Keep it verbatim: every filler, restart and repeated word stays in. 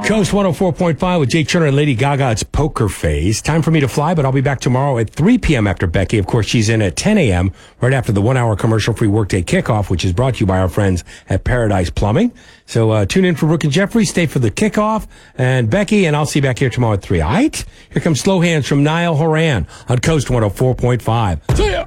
Coast one oh four point five with Jake Turner and Lady Gaga. It's Poker Face. Time for me to fly, but I'll be back tomorrow at three p.m. after Becky. Of course, she's in at ten a.m. right after the one-hour commercial-free workday kickoff, which is brought to you by our friends at Paradise Plumbing. So uh, tune in for Brooke and Jeffrey. Stay for the kickoff. And Becky, and I'll see you back here tomorrow at three. All right? Here comes Slow Hands from Niall Horan on Coast one oh four point five. See ya!